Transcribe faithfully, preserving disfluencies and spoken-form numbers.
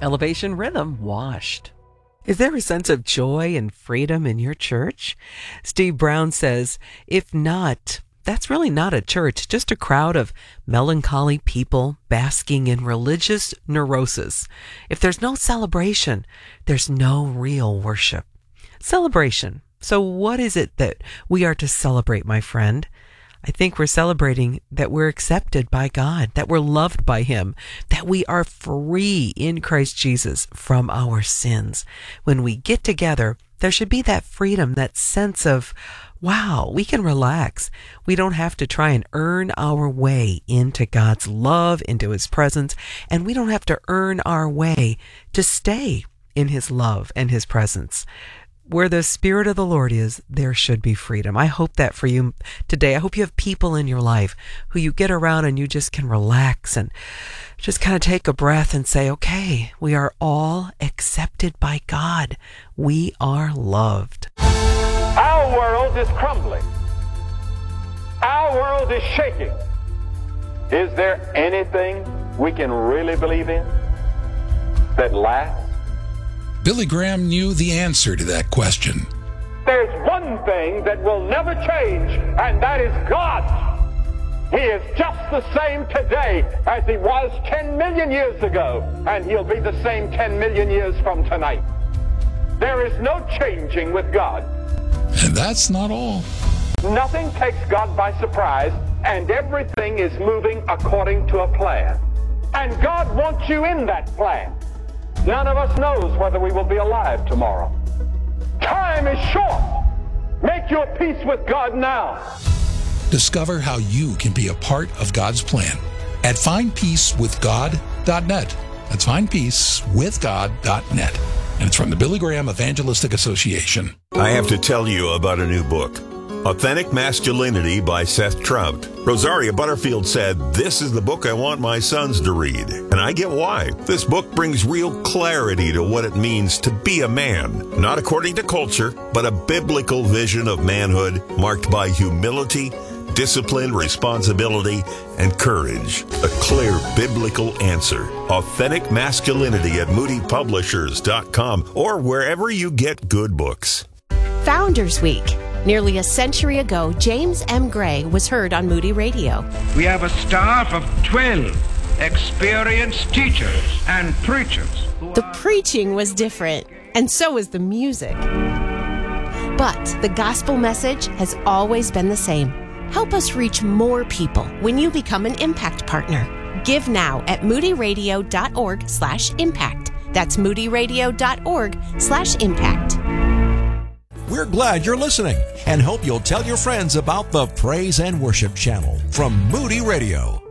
Elevation Rhythm, Washed. Is there a sense of joy and freedom in your church? Steve Brown says, if not, that's really not a church, just a crowd of melancholy people basking in religious neurosis. If there's no celebration, there's no real worship. Celebration. So what is it that we are to celebrate, my friend? I think we're celebrating that we're accepted by God, that we're loved by Him, that we are free in Christ Jesus from our sins. When we get together, there should be that freedom, that sense of, wow, we can relax. We don't have to try and earn our way into God's love, into His presence, and we don't have to earn our way to stay in His love and His presence. Where the Spirit of the Lord is, there should be freedom. I hope that for you today. I hope you have people in your life who you get around and you just can relax and just kind of take a breath and say, okay, we are all accepted by God. We are loved. Our world is crumbling. Our world is shaking. Is there anything we can really believe in that lasts? Billy Graham knew the answer to that question. There's one thing that will never change, and that is God. He is just the same today as He was ten million years ago, and He'll be the same ten million years from tonight. There is no changing with God. And that's not all. Nothing takes God by surprise, and everything is moving according to a plan. And God wants you in that plan. None of us knows whether we will be alive tomorrow. Time is short. Make your peace with God now. Discover how you can be a part of God's plan at find peace with god dot net. That's find peace with god dot net. And it's from the Billy Graham Evangelistic Association. I have to tell you about a new book, Authentic Masculinity by Seth Trout. Rosaria Butterfield said, "This is the book I want my sons to read." And I get why. This book brings real clarity to what it means to be a man. Not according to culture, but a biblical vision of manhood marked by humility, discipline, responsibility, and courage. A clear biblical answer. Authentic Masculinity at moody publishers dot com or wherever you get good books. Founders Week. Nearly a century ago, James M. Gray was heard on Moody Radio. We have a staff of twelve experienced teachers and preachers. The preaching was different, and so was the music. But the gospel message has always been the same. Help us reach more people when you become an Impact Partner. Give now at moody radio dot org slash impact. That's moody radio dot org slash impact. We're glad you're listening and hope you'll tell your friends about the Praise and Worship Channel from Moody Radio.